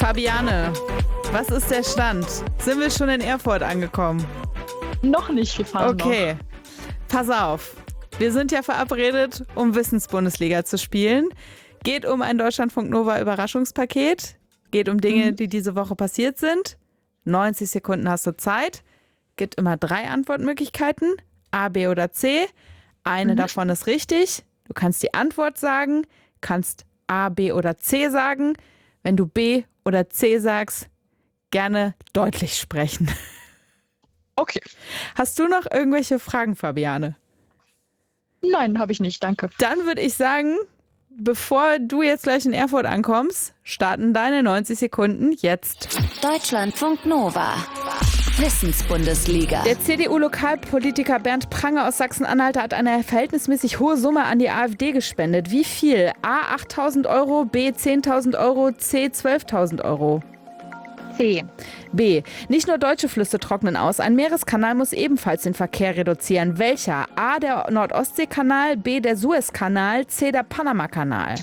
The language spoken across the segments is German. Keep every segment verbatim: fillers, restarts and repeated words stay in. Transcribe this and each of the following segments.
Fabiane, was ist der Stand? Sind wir schon in Erfurt angekommen? Noch nicht gefahren. Okay, noch. Pass auf. Wir sind ja verabredet, um Wissensbundesliga zu spielen. Geht um ein Deutschlandfunk Nova Überraschungspaket. Geht um Dinge, mhm. die diese Woche passiert sind. neunzig Sekunden hast du Zeit. Gibt immer drei Antwortmöglichkeiten. A, B oder C. Eine mhm. davon ist richtig. Du kannst die Antwort sagen, kannst A, B oder C sagen. Wenn du B oder C sagst, gerne deutlich sprechen. Okay. Hast du noch irgendwelche Fragen, Fabiane? Nein, habe ich nicht, danke. Dann würde ich sagen, bevor du jetzt gleich in Erfurt ankommst, starten deine neunzig Sekunden jetzt. Deutschlandfunk Nova. Wissensbundesliga. Der C D U-Lokalpolitiker Bernd Pranger aus Sachsen-Anhalt hat eine verhältnismäßig hohe Summe an die AfD gespendet. Wie viel? A achttausend Euro, B zehntausend Euro, C zwölftausend Euro. C. B. Nicht nur deutsche Flüsse trocknen aus, ein Meereskanal muss ebenfalls den Verkehr reduzieren. Welcher? A. der Nord-Ostsee-Kanal, B. der Suezkanal, C. der Panama-Kanal.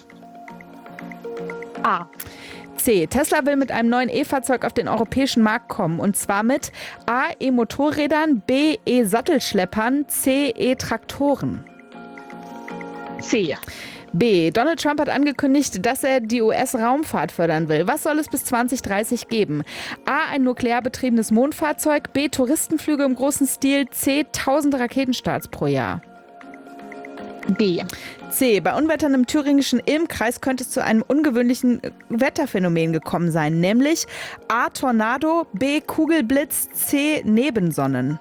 A. C. Tesla will mit einem neuen E-Fahrzeug auf den europäischen Markt kommen. Und zwar mit A. E-Motorrädern, B. E-Sattelschleppern, C. E-Traktoren. C. B. Donald Trump hat angekündigt, dass er die U S-Raumfahrt fördern will. Was soll es bis zwanzig dreißig geben? A. Ein nuklear betriebenes Mondfahrzeug, B. Touristenflüge im großen Stil, C. Tausende Raketenstarts pro Jahr. B. C. Bei Unwettern im thüringischen Ilm-Kreis könnte es zu einem ungewöhnlichen Wetterphänomen gekommen sein, nämlich A. Tornado, B. Kugelblitz, C. Nebensonnen.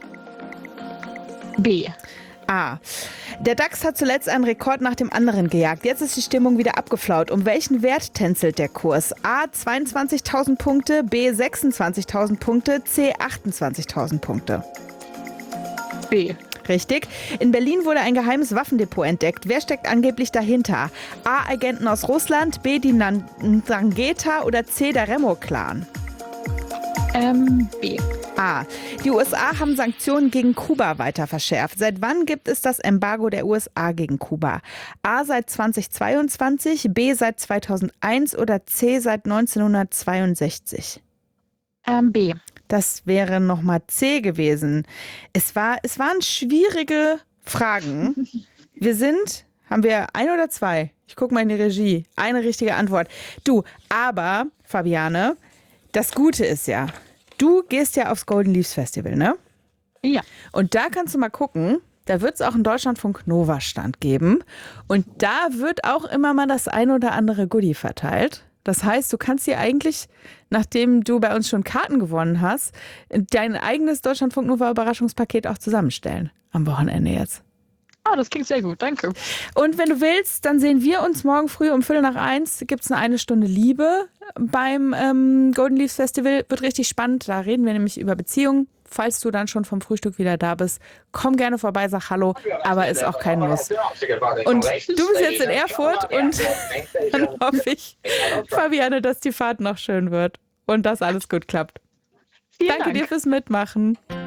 B. A. Der DAX hat zuletzt einen Rekord nach dem anderen gejagt. Jetzt ist die Stimmung wieder abgeflaut. Um welchen Wert tänzelt der Kurs? A. zweiundzwanzigtausend Punkte, B. sechsundzwanzigtausend Punkte, C. achtundzwanzigtausend Punkte. B. Richtig. In Berlin wurde ein geheimes Waffendepot entdeckt. Wer steckt angeblich dahinter? A. Agenten aus Russland, B. die Ndrangheta oder C. der Remo-Clan? Ähm, B. A. Die U S A haben Sanktionen gegen Kuba weiter verschärft. Seit wann gibt es das Embargo der U S A gegen Kuba? A. seit zweitausendzweiundzwanzig, B. seit zweitausendeins oder C. seit neunzehnhundertzweiundsechzig? Ähm, B. Das wäre nochmal C gewesen. Es war, es waren schwierige Fragen. Wir sind, haben wir ein oder zwei? Ich gucke mal in die Regie. Eine richtige Antwort. Du, aber, Fabiane, das Gute ist ja, du gehst ja aufs Golden Leaves Festival, ne? Ja. Und da kannst du mal gucken, da wird es auch einen Deutschlandfunk Nova Stand geben. Und da wird auch immer mal das ein oder andere Goodie verteilt. Das heißt, du kannst dir eigentlich, nachdem du bei uns schon Karten gewonnen hast, dein eigenes Deutschlandfunk Nova Überraschungspaket auch zusammenstellen. Am Wochenende jetzt. Ah, das klingt sehr gut, danke. Und wenn du willst, dann sehen wir uns morgen früh um Viertel nach eins. Gibt es eine, eine Stunde Liebe beim ähm, Golden Leaves Festival. Wird richtig spannend. Da reden wir nämlich über Beziehungen. Falls du dann schon vom Frühstück wieder da bist, komm gerne vorbei, sag Hallo, aber ist auch kein Muss. Und du bist jetzt in Erfurt und dann hoffe ich, Fabiane, dass die Fahrt noch schön wird und dass alles gut klappt. Vielen Danke Dank. dir fürs Mitmachen.